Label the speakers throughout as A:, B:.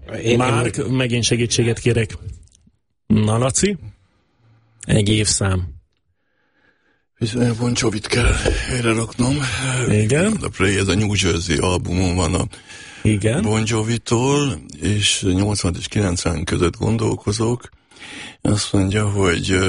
A: Márk, megint segítséget kérek. Na, Laci? Egy évszám.
B: Bizony, Bon Jovit kell helyre raknom.
A: Igen.
B: A Play, ez a New Jersey albumon van a
A: Igen.
B: Bon Jovitól, és 80 és 90 között gondolkozok. Azt mondja, hogy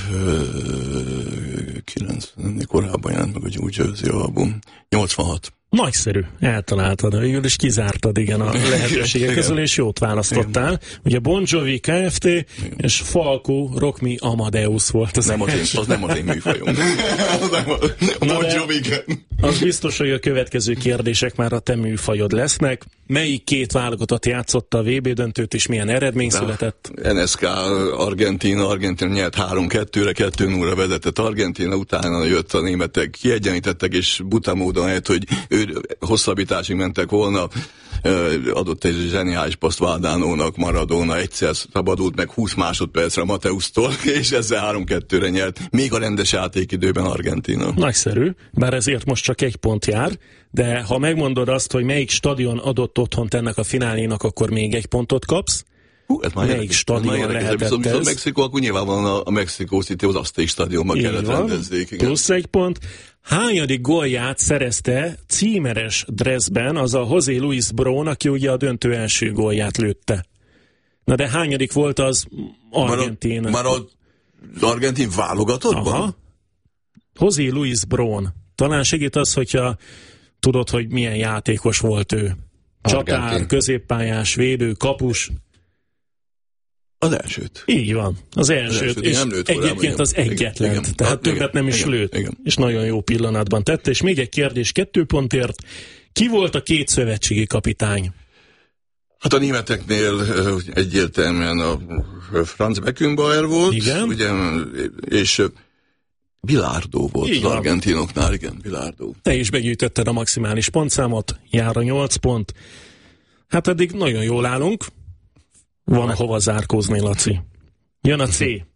B: 90 korábban jelent meg a New Jersey album. 86.
A: Nagyszerű, eltaláltad, végül is kizártad, igen, a lehetőségek közül, és jót választottál. Igen. Ugye Bon Jovi Kft. Igen. És Falco Rock Me Amadeus volt az
B: az nem az én műfajom. Bon Jovi, igen.
A: Az biztos, hogy a következő kérdések már a te műfajod lesznek. Melyik két válogatott játszotta a VB döntőt, és milyen eredmény született?
B: NSK Argentina nyert 3-2-re, 2-0-ra vezetett Argentina, utána jött a németek, kiegyenítettek, és buta módon helyett, hogy hosszabbításig mentek volna, adott egy zseniális paszt Valdánónak, Maradona egyszer szabadult meg 20 másodpercre Mateusztól, és ezzel 3-2-re nyert, még a rendes játékidőben Argentina.
A: Nagyszerű, bár ezért most csak 1 pont jár, de ha megmondod azt, hogy melyik stadion adott otthont ennek a finálénak, akkor még 1 pontot kapsz.
B: Ez már
A: melyik stadion lehetett ez?
B: A Mexikó, akkor nyilvánvalóan a Mexico City az Azték stadionban kellett rendezzék.
A: Plusz 1 pont. Hányadik gólját szerezte címeres dresszben az a José Luis Brón, aki ugye a döntő első gólját lőtte? Na de hányadik volt az Argentin?
B: Már az argentin válogatottban?
A: Aha. José Luis Brón. Talán segít az, hogyha tudod, hogy milyen játékos volt ő. Csatár, középpályás, védő, kapus.
B: Az elsőt.
A: Így van, az elsőt. És egyébként az egyetlen.
B: Igen.
A: Tehát többet nem is lőtt.
B: Igen.
A: És nagyon jó pillanatban tette. És még egy kérdés 2 pontért. Ki volt a 2 szövetségi kapitány?
B: Hát a németeknél egyértelműen a Franz Beckenbauer volt.
A: Igen.
B: Ugye, és Bilardo volt az argentinoknál, igen, Bilardo.
A: Te is begyűjtötted a maximális pontszámot, jár a 8 pont. Hát eddig nagyon jól állunk. Van hova zárkózni, Laci. Jön a C.